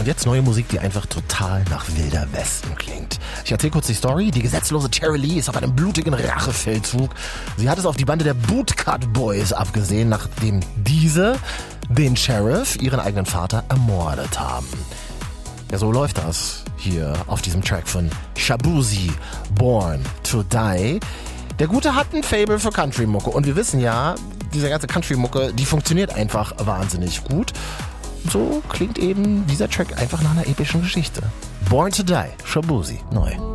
Und jetzt neue Musik, die einfach total nach Wilder Westen klingt. Ich erzähle kurz die Story. Die gesetzlose Cherry Lee ist auf einem blutigen Rachefeldzug. Sie hat es auf die Bande der Bootcut Boys abgesehen, nachdem diese den Sheriff, ihren eigenen Vater, ermordet haben. Ja, so läuft das hier auf diesem Track von Shaboozey, Born to Die. Der Gute hat ein Faible für Country-Mucke und wir wissen ja, diese ganze Country-Mucke, die funktioniert einfach wahnsinnig gut. So klingt eben dieser Track einfach nach einer epischen Geschichte. Born to Die, Shaboozey, neu.